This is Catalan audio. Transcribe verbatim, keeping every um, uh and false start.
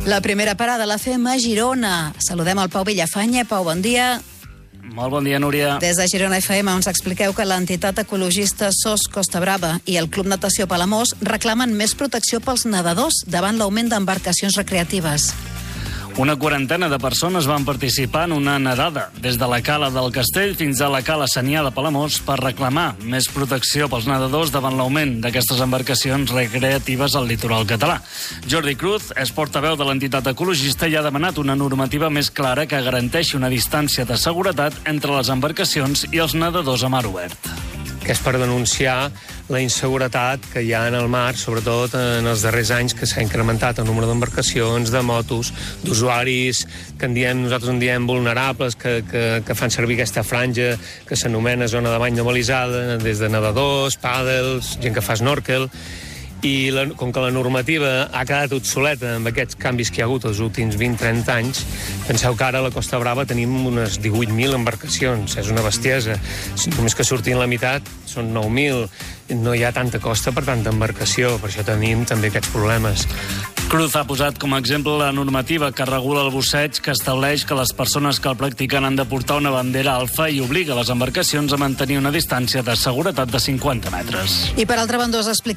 La primera parada la fem a Girona. Saludem el Pau Villafanya. Pau, bon dia. Molt bon dia, Núria. Des de Girona F M ens expliqueu que l'entitat ecologista S O S Costa Brava i el Club Natació Palamós reclamen més protecció pels nedadors davant l'augment d'embarcacions recreatives. Una quarantena de persones van participar en una nedada des de la Cala del Castell fins a la Cala Sanià de Palamós per reclamar més protecció pels nedadors davant l'augment d'aquestes embarcacions recreatives al litoral català. Jordi Cruz és portaveu de l'entitat ecologista i ha demanat una normativa més clara que garanteixi una distància de seguretat entre les embarcacions i els nedadors a mar obert. Que és per denunciar la inseguretat que hi ha en el mar, sobretot en els darrers anys, que s'ha incrementat el número d'embarcacions, de motos, d'usuaris que en diem, nosaltres en diem vulnerables, que, que, que fan servir aquesta franja que s'anomena zona de bany no balisada, des de nedadors, pàdels, gent que fa snorkel. I la, com que la normativa ha quedat obsoleta amb aquests canvis que hi ha hagut els últims vint a trenta anys, penseu que ara a la Costa Brava tenim unes divuit mil embarcacions, és una bestiesa. Només que surtin la meitat són nou mil, no hi ha tanta costa per tanta embarcació, per això tenim també aquests problemes. Cruz ha posat com a exemple la normativa que regula el busseig, que estableix que les persones que el practiquen han de portar una bandera alfa i obliga les embarcacions a mantenir una distància de seguretat de cinquanta metres. I per altra banda us expliquem